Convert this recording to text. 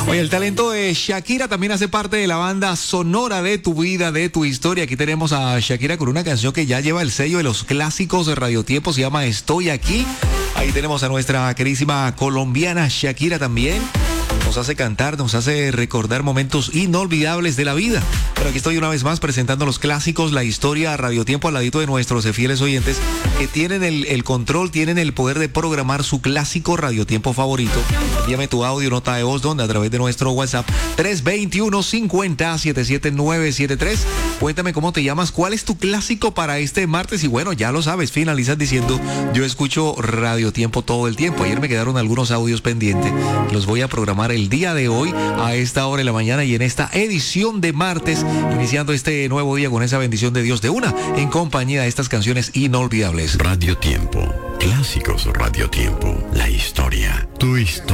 Oye, el talento de Shakira también hace parte de la banda sonora de tu vida, de tu historia. Aquí tenemos a Shakira con una canción que ya lleva el sello de los clásicos de Radio Tiempo, se llama Estoy Aquí. Ahí tenemos a nuestra queridísima colombiana Shakira también. Nos hace cantar, nos hace recordar momentos inolvidables de la vida. Pero aquí estoy una vez más presentando los clásicos, la historia a Radio Tiempo al ladito de nuestros fieles oyentes que tienen el control, tienen el poder de programar su clásico Radio Tiempo favorito. Envíame tu audio, nota de voz, donde a través de nuestro WhatsApp 321-50-77973. Cuéntame cómo te llamas, cuál es tu clásico para este martes. Y bueno, ya lo sabes, finalizas diciendo: yo escucho Radio Tiempo todo el tiempo. Ayer me quedaron algunos audios pendientes, los voy a programar el día de hoy a esta hora de la mañana y en esta edición de martes, iniciando este nuevo día con esa bendición de Dios de una, en compañía de estas canciones inolvidables. Radio Tiempo, clásicos Radio Tiempo, la historia, tu historia.